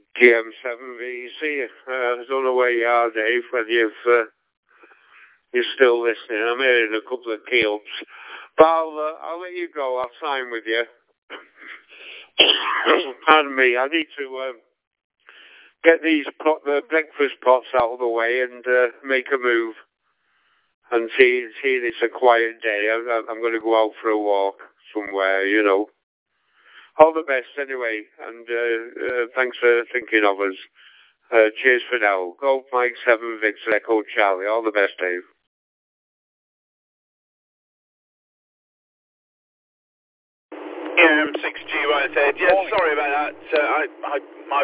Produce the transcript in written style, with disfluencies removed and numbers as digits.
GM7VC. I don't know where you are, Dave, whether you're still listening. I'm hearing a couple of keels. But I'll let you go. I'll sign with you. Pardon me. I need to get these breakfast pots out of the way and make a move. And see it's a quiet day. I'm going to go out for a walk somewhere, you know. All the best anyway, and thanks for thinking of us. Cheers for now. Golf Mike 7 Victor Echo Charlie. All the best, Dave. Yeah, M6G1 said, yes, sorry about that. My